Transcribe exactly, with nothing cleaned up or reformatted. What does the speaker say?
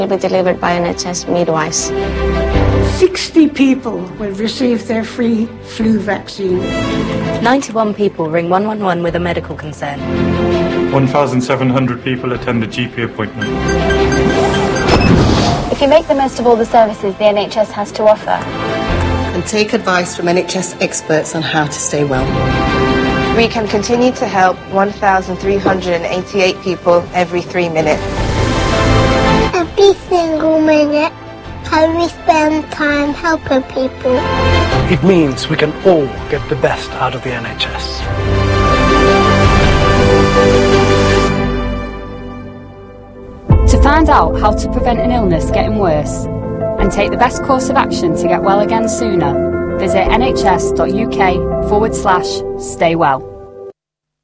will be delivered by N H S midwives. sixty people will receive their free flu vaccine. ninety-one people ring one one one with a medical concern. one thousand seven hundred people attend a G P appointment. If you make the most of all the services the N H S has to offer, and take advice from N H S experts on how to stay well, we can continue to help one thousand three hundred eighty-eight people every three minutes. Every single minute, how we spend time helping people. It means we can all get the best out of the N H S. To find out how to prevent an illness getting worse and take the best course of action to get well again sooner, visit nhs.uk forward slash stay well.